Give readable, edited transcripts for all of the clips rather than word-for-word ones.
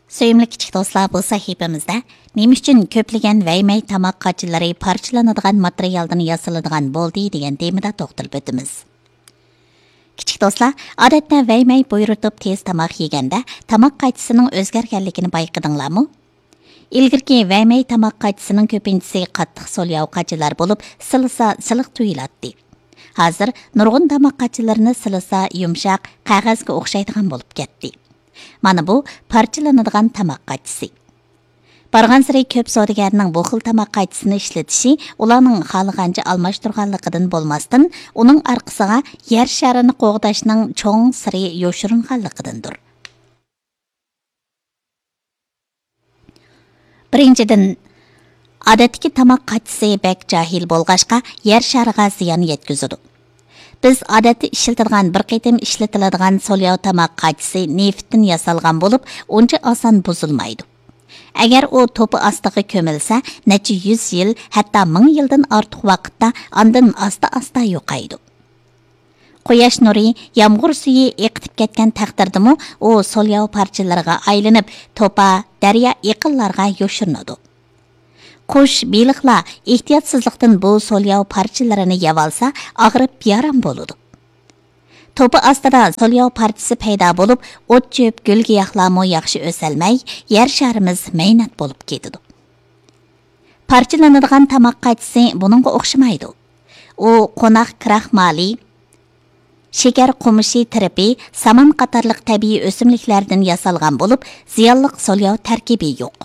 Söyümlü kichik do'stlar, bu sahifamizda nima uchun ko'plagan vaymay tamoq qachilari parchalanadigan materialdan yasaladigan bo'ldi degan temada to'xtalib o'tamiz. Kichik do'stlar, odatda vaymay buyurtib tez tamoq yeganda tamoq qaychisining o'zgarganligini bayqadinglarmi? Ilgirki vaymay tamoq qaychisining ko'pinchisi qattiq so'lyav qachilar bo'lib, silisa siliq tuyuladi. Hozir nurg'un tamoq qachilarini silisa yumshoq qog'ozga o'xshaydigan bo'lib ketdi. Mana bu parchalanadigan tamoq qaychisi. Bargan sari ko'p savdogarning bu xil tamoq qaychisini ishlatishi ularning xohlagancha almashtirganligidan bo'lmasdan, uning orqasiga yer sharini qo'g'dashning cho'ng siri yoshiringanligidandir. Birinchidan, odatdagi tamoq qaychisi bek jahil bo'lg'ashqa yer shariga ziyon yetkazadi. Biz odatda ishlatilgan bir qitim ishlatiladigan so'lyav tamoq qaychisi neftdan yasalgan bo'lib, uncha oson buzilmaydi. Agar u to'pi ostiga ko'milsa, necha 100 yil, hatto 1000 yildan ortiq vaqtda ondan asta-asta yo'qaydi. Quyosh nuri, yomg'ir suvi eqitib ketgan taqdirdami, u so'lyav parchalariga aylanib, to'pa, daryo iqinlarga yoshirinadi. Qush, beliqlar ehtiyotsizlikdan bu so'lyav parchalarini yavalsa, og'rib yaram bo'ladi. To'pi ostida so'lyav parchasi paydo bo'lib, o't-cho'p, gul-giyohlarmi yaxshi o'salmay, yer sharimiz maynat bo'lib ketadi. Parchalanadigan tamoq qaychisi buningga o'xshamaydi. U qo'noq kraxmali, shakar qumushi tiripi, saman qatorliq tabiiy o'simliklardan yasalgan bo'lib, ziyonli so'lyav tarkibi yo'q.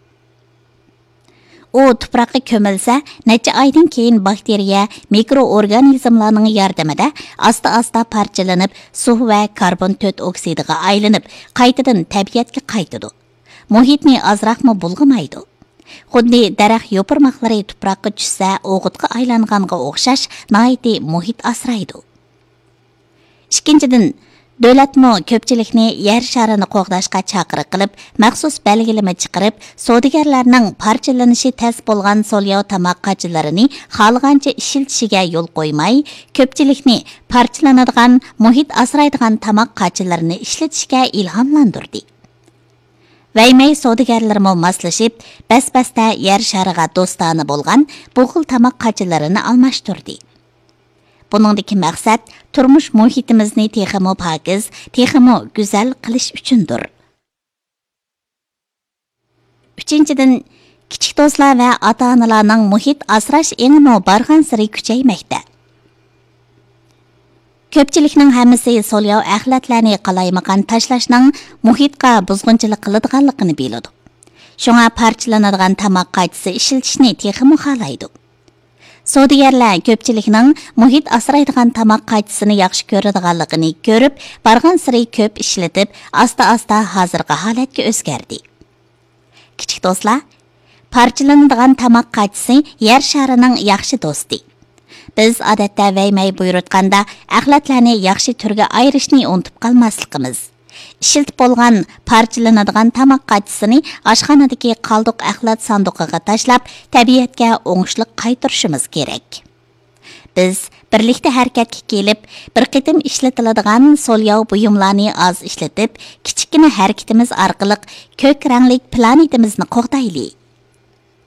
U tuproqqa ko'milsa, necha oydan keyin bakteriya, mikroorganizmlarning yordamida asta-asta parchalanib, suv va karbon 4 oksidiga aylanib, qaytadan tabiatga qaytadi. Muhitni azroqmi bulg'amaydi. Xuddi daraxt yo'pirmoqlari tuproqqa tushsa, o'g'itga aylanganga o'xshash, noiti muhit asraydi. Ikkinchidan, davlatmi ko'pchilikni yer sharini qo'g'dashga chaqiriq qilib, maxsus belgilama chiqarib, savdogarlarning parchalanishi tez bo'lgan so'lyav tamoq qachilarini xohlagancha ishlatishiga yo'l qo'ymay, ko'pchilikni parchalanadigan, muhit asraydigan tamoq qachilarini ishlatishga ilhomlantirdi. Vaymay savdogarlarmi moslashib, bas-basda yer shariga do'stona bo'lgan bu xil tamoq qachilarini almashtirdi. Buningdagi maqsad turmush muhitimizni texmo pokiz, texmo go'zal qilish uchundir. Uchinchidan, kichik do'stlar va ota-onalarning muhit asrash engmi bargan sari kuchaymoqda. Ko'pchilikning hammasi so'lyav axlatlarni qalaymaqan tashlashning muhitga buzg'unchilik qiladiganligini biladi. Shunga parchalanadigan tamoq qaychisi ishlatishni texmo xohlaydi. Savdogarlar ko'pchilikning muhit asraydigan tamoq qaychisini yaxshi ko'radiganligini ko'rib, bargan sari ko'p ishlatib, asta-asta hozirgi holatga o'zgardi. Kichik do'stlar, parchalanadigan tamoq qaychisi yer sharining yaxshi do'sti. Biz odatda vaymay buyurtganda axlatlarni yaxshi turga ayirishni unutib qolmasligimiz. Ishiltib bo'lgan parchalanadigan tamoq qaychisini oshxonadagi qoldiq axlat sanduqiga tashlab, tabiatga o'ngishlik qaytarishimiz kerak. Biz birlikda harakatga kelib, bir qitim ishlatiladigan so'lyav buyumlarni oz ishlatib, kichikina harakatimiz orqali ko'k rangli planetimizni qo'g'daylik.